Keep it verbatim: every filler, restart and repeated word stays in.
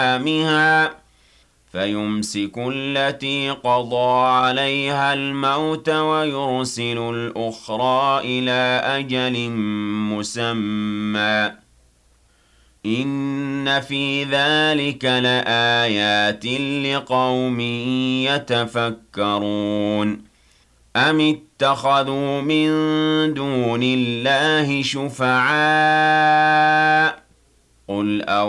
أيامها فيمسك التي قضى عليها الموت ويرسل الأخرى إلى أجل مسمى إن في ذلك لآيات لقوم يتفكرون أم اتخذوا من دون الله شفعاء قل أو